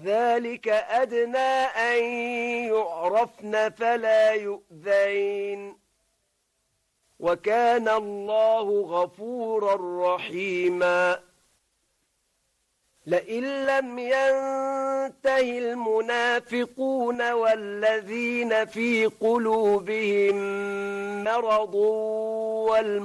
ذلك أدنى أن يعرفن فلا يؤذين وكان الله غفورا رحيما لئن لم ينته المنافقون والذين في قلوبهم مرض